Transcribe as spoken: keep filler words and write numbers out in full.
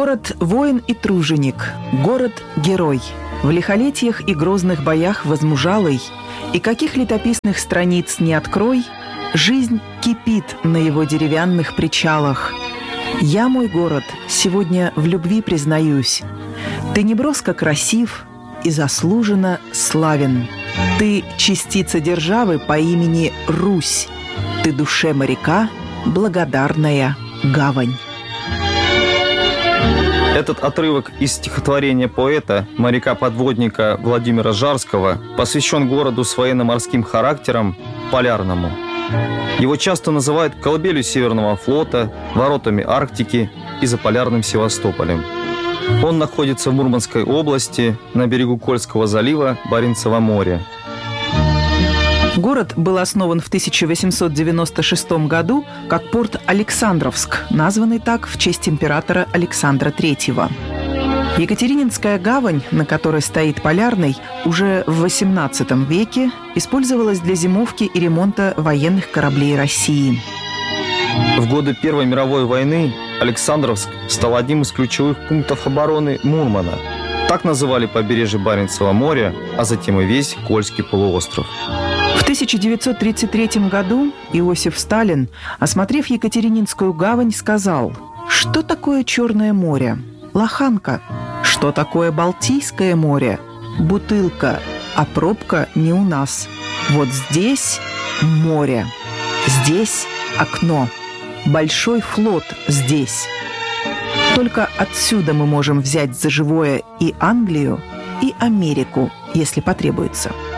Город воин и труженик, город-герой. В лихолетиях и грозных боях возмужалый, и каких летописных страниц не открой, жизнь кипит на его деревянных причалах. Я, мой город, сегодня в любви признаюсь. Ты неброско красив и заслуженно славен. Ты частица державы по имени Русь. Ты душе моряка благодарная гавань. Этот отрывок из стихотворения поэта, моряка-подводника Владимира Жарского, посвящен городу с военно-морским характером Полярному. Его часто называют колыбелью Северного флота, воротами Арктики и заполярным Севастополем. Он находится в Мурманской области, на берегу Кольского залива, Баренцева моря. Город был основан в тысяча восемьсот девяносто шестом году как порт Александровск, названный так в честь императора Александра Третьего. Екатерининская гавань, на которой стоит Полярный, уже в восемнадцатом веке использовалась для зимовки и ремонта военных кораблей России. В годы Первой мировой войны Александровск стал одним из ключевых пунктов обороны Мурмана. Так называли побережье Баренцева моря, а затем и весь Кольский полуостров. В тысяча девятьсот тридцать третьем году Иосиф Сталин, осмотрев Екатерининскую гавань, сказал: «Что такое Черное море? Лоханка. Что такое Балтийское море? Бутылка. А пробка не у нас. Вот здесь море. Здесь окно. Большой флот здесь. Только отсюда мы можем взять за живое и Англию, и Америку, если потребуется».